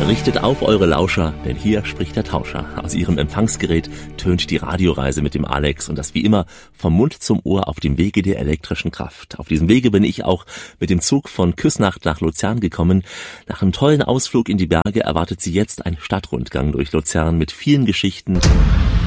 Richtet auf eure Lauscher, denn hier spricht der Tauscher. Aus ihrem Empfangsgerät tönt die Radioreise mit dem Alex und das wie immer vom Mund zum Ohr auf dem Wege der elektrischen Kraft. Auf diesem Wege bin ich auch mit dem Zug von Küsnacht nach Luzern gekommen. Nach einem tollen Ausflug in die Berge erwartet sie jetzt ein Stadtrundgang durch Luzern mit vielen Geschichten